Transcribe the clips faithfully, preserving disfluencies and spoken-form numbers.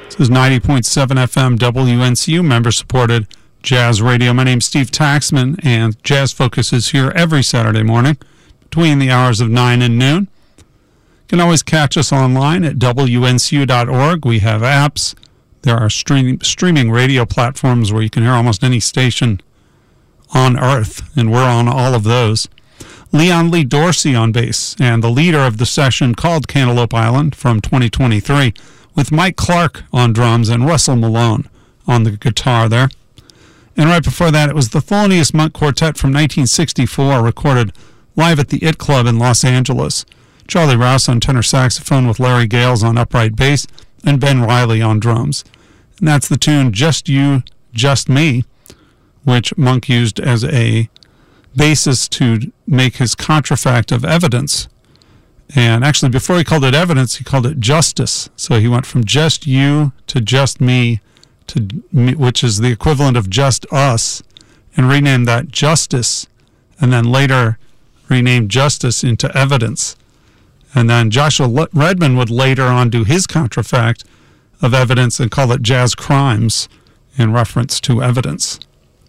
This is ninety point seven F M W N C U, member-supported Jazz Radio. My name's Steve Taxman, and Jazz Focus is here every Saturday morning between the hours of nine and noon. You can always catch us online at W N C U dot org. We have apps. There are stream, streaming radio platforms where you can hear almost any station on Earth, and we're on all of those. Leon Lee Dorsey on bass, and the leader of the session called Cantaloupe Island from twenty twenty-three, with Mike Clark on drums and Russell Malone on the guitar there. And right before that, it was the Thelonious Monk Quartet from nineteen sixty-four, recorded live at the It Club in Los Angeles. Charlie Rouse on tenor saxophone with Larry Gales on upright bass and Ben Riley on drums. And that's the tune Just You, Just Me, which Monk used as a basis to make his contrafact of evidence. And actually, before he called it evidence, he called it justice. So he went from just you to just me, to me, which is the equivalent of just us, and renamed that justice, and then later renamed justice into evidence. And then Joshua Redman would later on do his contrafact of evidence and call it jazz crimes in reference to evidence.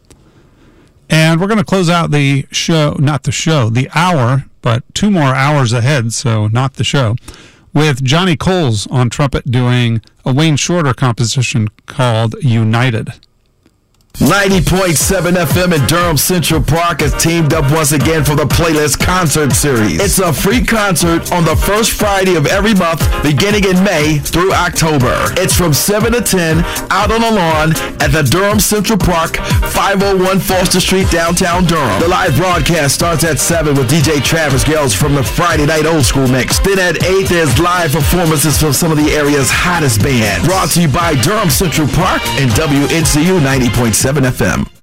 And we're going to close out the show, not the show, the hour, but two more hours ahead, so not the show, with Johnny Coles on trumpet doing a Wayne Shorter composition called United. ninety point seven F M in Durham Central Park has teamed up once again for the Playlist Concert Series. It's a free concert on the first Friday of every month, beginning in May through October. It's from seven to ten out on the lawn at the Durham Central Park, five oh one Foster Street, downtown Durham. The live broadcast starts at seven with D J Travis Gales from the Friday Night Old School Mix. Then at eight, there's live performances from some of the area's hottest bands. Brought to you by Durham Central Park and W N C U ninety point seven F M.